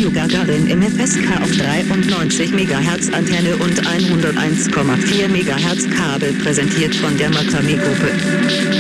Radio Gagarin im FSK auf 93 MHz Antenne und 101,4 MHz Kabel, präsentiert von der Makami Gruppe.